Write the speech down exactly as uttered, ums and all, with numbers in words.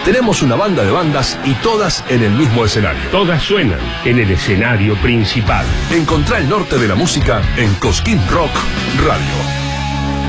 Tenemos una banda de bandas y todas en el mismo escenario. Todas suenan en el escenario principal. Encontrá el norte de la música en Cosquín Rock Radio.